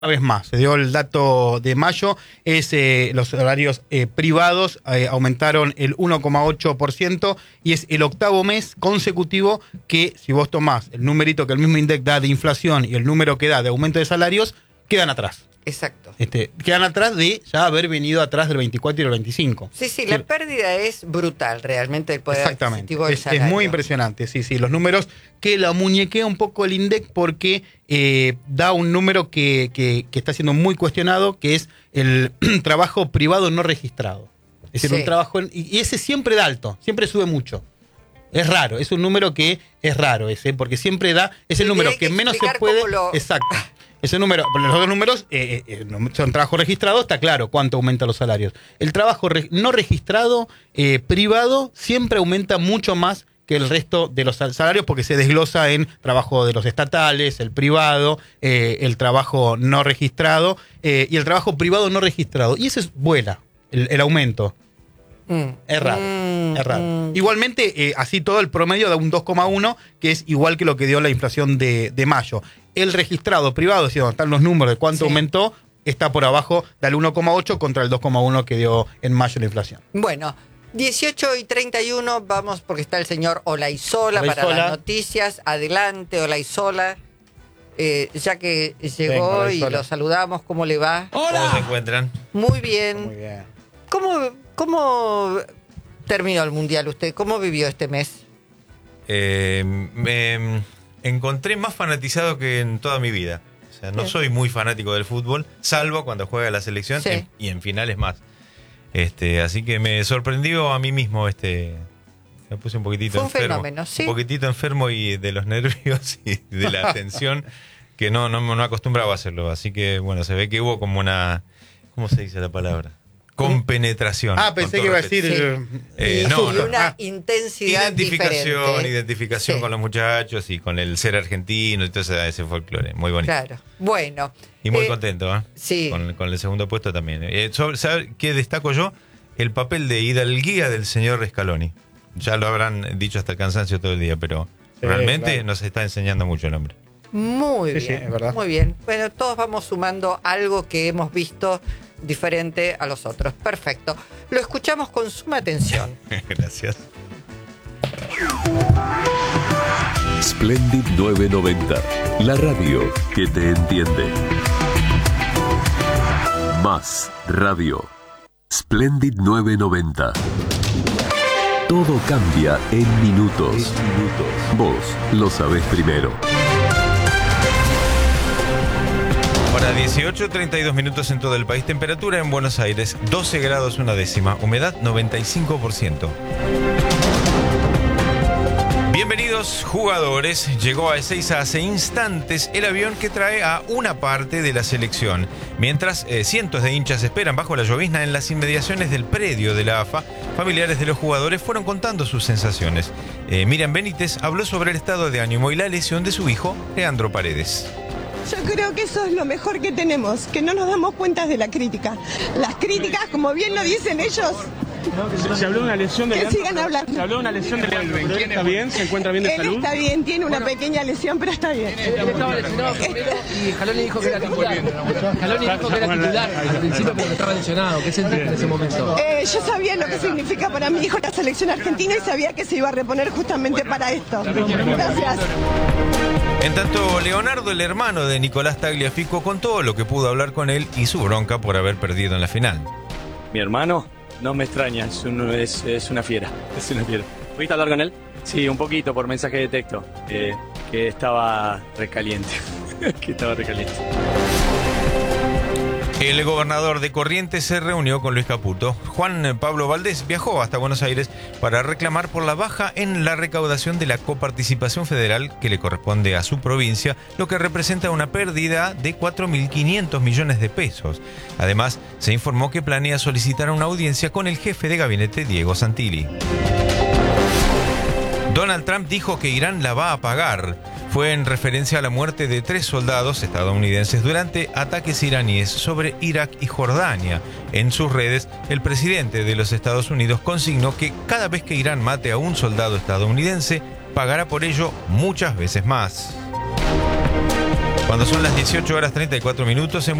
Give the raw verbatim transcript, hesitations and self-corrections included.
Una vez más, se dio el dato de mayo, es eh, los salarios eh, privados eh, aumentaron el uno coma ocho por ciento y es el octavo mes consecutivo que, si vos tomás el numerito que el mismo INDEC da de inflación y el número que da de aumento de salarios, quedan atrás. Exacto. Este, quedan atrás de ya haber venido atrás del veinticuatro y el veinticinco. Sí, sí, la pérdida es brutal realmente del poder adquisitivo del es, salario. es muy impresionante, sí, sí, los números que la muñequea un poco el INDEC porque eh, da un número que, que, que está siendo muy cuestionado, que es el trabajo privado no registrado. Es decir, Sí. un trabajo, en, y ese siempre da alto, siempre sube mucho. Es raro, es un número que es raro ese, porque siempre da, es el Sí, número hay que, que menos se explicar puede. cómo lo- Exacto. Ese número, los otros números eh, eh, son trabajo registrado, está claro cuánto aumentan los salarios. El trabajo re- no registrado, eh, privado, siempre aumenta mucho más que el resto de los sal- salarios porque se desglosa en trabajo de los estatales, el privado, eh, el trabajo no registrado eh, y el trabajo privado no registrado. Y ese es vuela, el, el aumento. Mm. Es raro, Mm, es raro. mm. Igualmente, eh, así todo el promedio da un dos coma uno, que es igual que lo que dio la inflación de, de mayo. El registrado privado, es decir, donde están los números de cuánto Sí. aumentó, está por abajo del uno coma ocho contra el dos coma uno que dio en mayo la inflación. Bueno, dieciocho y treinta y uno, vamos porque está el señor Olaizola para Olaizola. las noticias. Adelante, Olaizola. Eh, ya que llegó Venga, y Olaizola. lo saludamos, ¿cómo le va? ¿Cómo se encuentran? Muy bien. Muy bien. ¿Cómo, cómo terminó el Mundial usted? ¿Cómo vivió este mes? Eh, me encontré más fanatizado que en toda mi vida. O sea, no Bien. soy muy fanático del fútbol, salvo cuando juega la selección Sí. en- y en finales más. Este, así que me sorprendió a mí mismo. Este, me puse un poquitito Fue un enfermo. fenómeno, sí. Un poquitito enfermo y de los nervios y de la tensión, que no, no, no acostumbraba a hacerlo. Así que, bueno, se ve que hubo como una... ¿Cómo se dice la palabra? Compenetración. Ah, con pensé todo que iba a respeto. decir... Sí. Eh, y, no, y no. una Ah. intensidad Identificación, diferente. identificación Sí. con los muchachos y con el ser argentino y todo ese, ese folclore. Muy bonito. Claro. Bueno. Y muy eh, contento, ¿eh? sí. Con, con el segundo puesto también. Eh, sobre- ¿Sabe qué destaco yo? El papel de hidalguía del señor Scaloni. Ya lo habrán dicho hasta el cansancio todo el día, pero Sí, realmente claro. nos está enseñando mucho el hombre. Muy Sí, sí, bien, es verdad. muy bien. Bueno, todos vamos sumando algo que hemos visto diferente a los otros. Perfecto. Lo escuchamos con suma atención. Gracias. Splendid novecientos noventa, la radio que te entiende. Más radio. Splendid novecientos noventa. Todo cambia en minutos. Vos lo sabés primero. Ahora dieciocho, treinta y dos minutos en todo el país. Temperatura en Buenos Aires, doce grados una décima. Humedad, noventa y cinco por ciento. Bienvenidos jugadores, llegó a Ezeiza hace instantes el avión que trae a una parte de la selección. Mientras eh, cientos de hinchas esperan bajo la llovizna en las inmediaciones del predio de la A F A, familiares de los jugadores fueron contando sus sensaciones. Eh, Miriam Benítez habló sobre el estado de ánimo y la lesión de su hijo, Leandro Paredes. Yo creo que eso es lo mejor que tenemos, que no nos damos cuenta de la crítica. Las críticas, como bien lo dicen ellos, Se, se habló de una lesión de que Leandro. sigan hablando. Se habló de una lesión de Leandro. ¿Pero él está bien? ¿Se encuentra bien de Él salud? está bien, tiene una pequeña lesión, pero está bien. Estaba lesionado primero y Scaloni dijo que era titular. Scaloni dijo que era titular al principio porque estaba lesionado. ¿Qué sentiste en ese momento? Eh, yo sabía lo que significa para mi hijo la selección argentina y sabía que se iba a reponer justamente para esto. Gracias. En tanto, Leonardo, el hermano de Nicolás Tagliafico, contó lo que pudo hablar con él y su bronca por haber perdido en la final. Mi hermano no me extraña, es, un- es- es una fiera. Es una fiera. ¿Pudiste hablar con él? Sí, un poquito por mensaje de texto. eh, que estaba recaliente. que estaba recaliente. El gobernador de Corrientes se reunió con Luis Caputo. Juan Pablo Valdés viajó hasta Buenos Aires para reclamar por la baja en la recaudación de la coparticipación federal que le corresponde a su provincia, lo que representa una pérdida de cuatro mil quinientos millones de pesos. Además, se informó que planea solicitar una audiencia con el jefe de gabinete, Diego Santilli. Donald Trump dijo que Irán la va a pagar. Fue en referencia a la muerte de tres soldados estadounidenses durante ataques iraníes sobre Irak y Jordania. En sus redes, el presidente de los Estados Unidos consignó que cada vez que Irán mate a un soldado estadounidense, pagará por ello muchas veces más. Cuando son las dieciocho horas treinta y cuatro minutos,